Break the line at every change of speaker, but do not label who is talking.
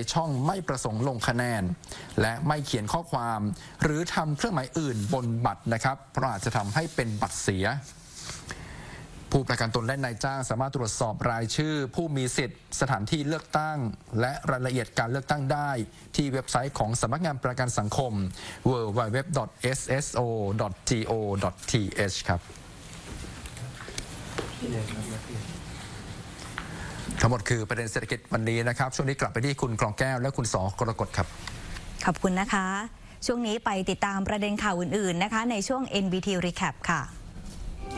ช่องไม่ประสงค์ลงคะแนนและไม่เขียนข้อความหรือทำเครื่องหมายอื่นบนบัตรนะครับเพราะอาจจะทำให้เป็นบัตรเสียผู้ประกันตนและนายจ้างสามารถตรวจสอบรายชื่อผู้มีสิทธิ์สถานที่เลือกตั้งและรายละเอียดการเลือกตั้งได้ที่เว็บไซต์ของสำนักงานประกันสังคม www.sso.go.th ครับทั้งหมดคือประเด็นเศรษฐกิจวันนี้นะครับช่วงนี้กลับไปที่คุณกรองแก้วและคุณสกรกฎครับ
ขอบคุณนะคะช่วงนี้ไปติดตามประเด็นข่าวอื่นๆนะคะในช่วง NBT Recap ค่ะ